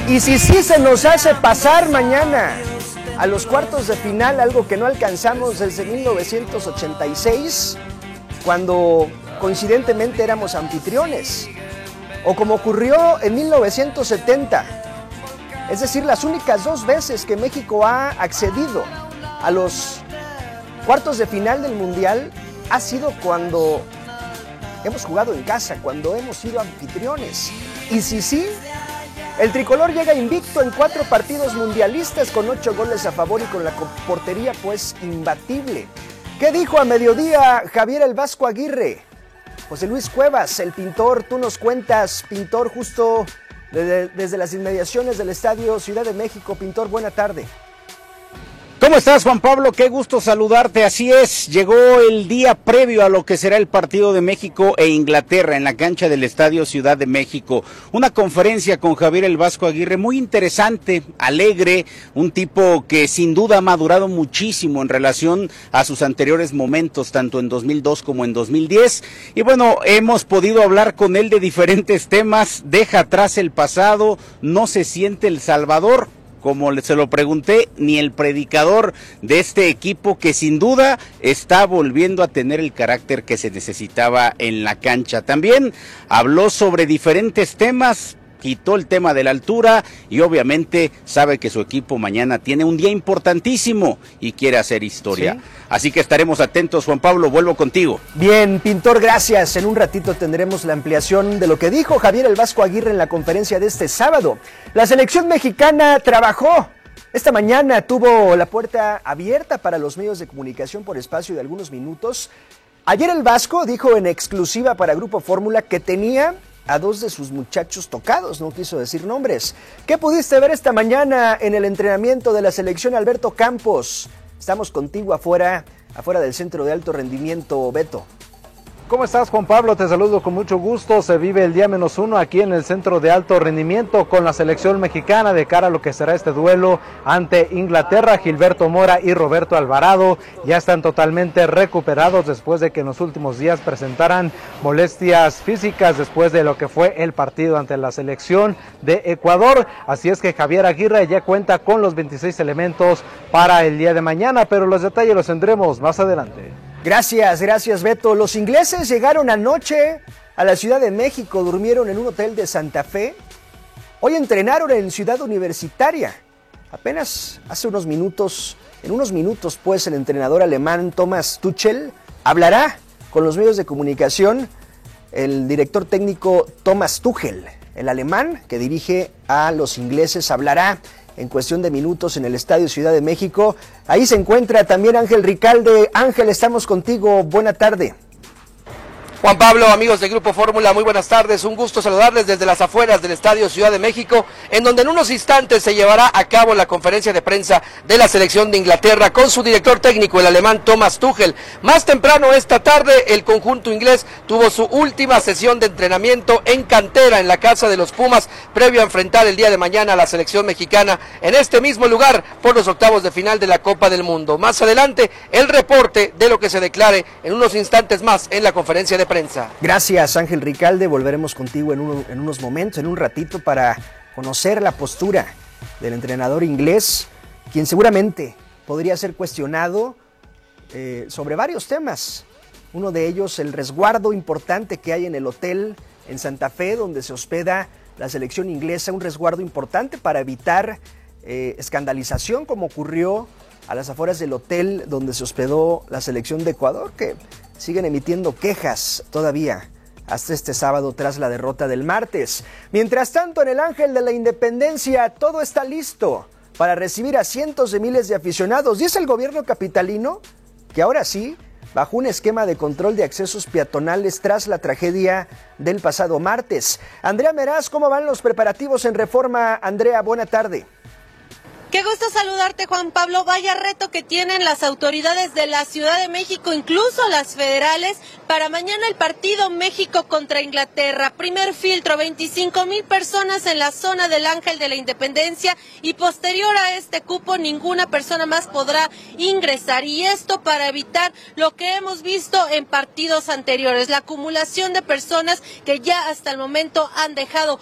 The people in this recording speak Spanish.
Y si sí se nos hace pasar mañana a los cuartos de final, algo que no alcanzamos desde 1986, cuando coincidentemente éramos anfitriones, o como ocurrió en 1970, es decir, las únicas 2 veces que México ha accedido a los cuartos de final del Mundial ha sido cuando hemos jugado en casa, cuando hemos sido anfitriones. Y si sí, el tricolor llega invicto en 4 partidos mundialistas con 8 goles a favor y con la portería pues imbatible. ¿Qué dijo a mediodía Javier el Vasco Aguirre? José Luis Cuevas, el pintor, tú nos cuentas, pintor, justo desde las inmediaciones del Estadio Ciudad de México. Pintor, buena tarde. ¿Cómo estás, Juan Pablo? Qué gusto saludarte. Así es, llegó el día previo a lo que será el partido de México e Inglaterra en la cancha del Estadio Ciudad de México. Una conferencia con Javier el Vasco Aguirre muy interesante, alegre, un tipo que sin duda ha madurado muchísimo en relación a sus anteriores momentos, tanto en 2002 como en 2010. Y bueno, hemos podido hablar con él de diferentes temas, deja atrás el pasado, no se siente el Salvador, como se lo pregunté, ni el predicador de este equipo que sin duda está volviendo a tener el carácter que se necesitaba en la cancha. También habló sobre diferentes temas, quitó el tema de la altura y obviamente sabe que su equipo mañana tiene un día importantísimo y quiere hacer historia. ¿Sí? Así que estaremos atentos, Juan Pablo, vuelvo contigo. Bien, pintor, gracias. En un ratito tendremos la ampliación de lo que dijo Javier el Vasco Aguirre en la conferencia de este sábado. La selección mexicana trabajó. Esta mañana tuvo la puerta abierta para los medios de comunicación por espacio de algunos minutos. Ayer el Vasco dijo en exclusiva para Grupo Fórmula que tenía a 2 de sus muchachos tocados, no quiso decir nombres. ¿Qué pudiste ver esta mañana en el entrenamiento de la selección, Alberto Campos? Estamos contigo afuera del centro de alto rendimiento, Beto. ¿Cómo estás, Juan Pablo? Te saludo con mucho gusto. Se vive el día -1 aquí en el centro de alto rendimiento con la selección mexicana de cara a lo que será este duelo ante Inglaterra. Gilberto Mora y Roberto Alvarado ya están totalmente recuperados después de que en los últimos días presentaran molestias físicas después de lo que fue el partido ante la selección de Ecuador. Así es que Javier Aguirre ya cuenta con los 26 elementos para el día de mañana, pero los detalles los tendremos más adelante. Gracias Beto. Los ingleses llegaron anoche a la Ciudad de México, durmieron en un hotel de Santa Fe. Hoy entrenaron en Ciudad Universitaria. Apenas hace unos minutos, pues el entrenador alemán Thomas Tuchel hablará con los medios de comunicación. El director técnico Thomas Tuchel, el alemán que dirige a los ingleses, hablará en cuestión de minutos en el Estadio Ciudad de México. Ahí se encuentra también Ángel Ricalde. Ángel, estamos contigo. Buena tarde. Juan Pablo, amigos de Grupo Fórmula, muy buenas tardes. Un gusto saludarles desde las afueras del Estadio Ciudad de México, en donde en unos instantes se llevará a cabo la conferencia de prensa de la selección de Inglaterra con su director técnico, el alemán Thomas Tuchel. Más temprano esta tarde, el conjunto inglés tuvo su última sesión de entrenamiento en cantera en la casa de los Pumas, previo a enfrentar el día de mañana a la selección mexicana en este mismo lugar por los octavos de final de la Copa del Mundo. Más adelante, el reporte de lo que se declare en unos instantes más en la conferencia de prensa. Gracias, Ángel Ricalde. Volveremos contigo en unos momentos, en un ratito, para conocer la postura del entrenador inglés, quien seguramente podría ser cuestionado sobre varios temas. Uno de ellos, el resguardo importante que hay en el hotel en Santa Fe, donde se hospeda la selección inglesa, un resguardo importante para evitar escandalización, como ocurrió a las afueras del hotel donde se hospedó la selección de Ecuador, que siguen emitiendo quejas todavía hasta este sábado tras la derrota del martes. Mientras tanto, en el Ángel de la Independencia todo está listo para recibir a cientos de miles de aficionados. Dice el gobierno capitalino que ahora sí, bajo un esquema de control de accesos peatonales tras la tragedia del pasado martes. Andrea Meraz, ¿cómo van los preparativos en Reforma? Andrea, buena tarde. Qué gusto saludarte, Juan Pablo. Vaya reto que tienen las autoridades de la Ciudad de México, incluso las federales, para mañana el partido México contra Inglaterra. Primer filtro, 25,000 personas en la zona del Ángel de la Independencia, y posterior a este cupo ninguna persona más podrá ingresar. Y esto para evitar lo que hemos visto en partidos anteriores, la acumulación de personas que ya hasta el momento han dejado